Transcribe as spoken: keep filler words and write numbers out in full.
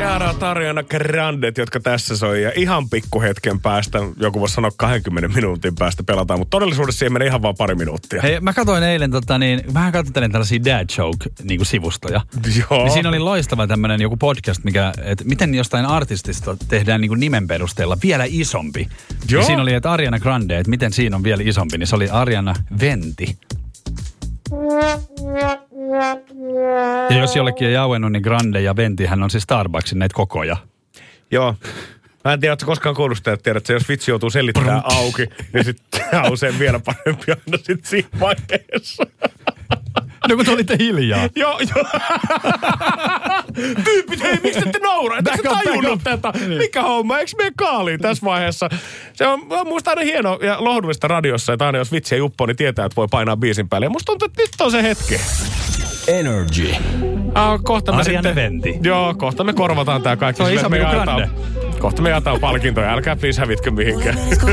Shout Ariana Grandet, jotka tässä soi. Ja ihan pikkuhetken päästä, joku voisi sanoa kahdenkymmenen minuutin päästä pelataan, mutta todellisuudessa siihen menee ihan vaan pari minuuttia. Hei, mä katsoin eilen, tota, niin, mähän katsoin tällaisia dad joke-sivustoja. Joo. Niin siinä oli loistava tämmönen joku podcast, mikä, että miten jostain artistista tehdään niin kuin nimen perusteella vielä isompi. Joo. Ja siinä oli, että Ariana Grande, että miten siinä on vielä isompi, niin se oli Ariana Venti. Ja jos jollekin ei auennut, niin Grande ja Venti, hän on siis Starbucksin näitä kokoja. Joo. Mä en tiedä, että koskaan kuulustajat tiedät, että jos vitsi joutuu selittämään auki, niin sitten on usein vielä parempi aina sitten siinä vaiheessa. No kun te olitte hiljaa. Joo, joo. Tyypit, hei, miksi ette nauraa? Ettekö te tajunnut tätä? Mikä homma? Eikö mene kaaliin tässä vaiheessa? Se on, on musta aina hieno ja lohdullista radiossa, että aina jos vitsi ja juppo, niin tietää, että voi painaa biisin päälle. Ja musta tuntuu, että nyt on se hetki. Energy. Ah, kohta me Ariana sitten, Venti. Joo, kohta me korvataan tää kaikki. Se on isompi kuin Grande. Kohta me jaetaan palkintoja. Älkää please hävitkö mihinkään.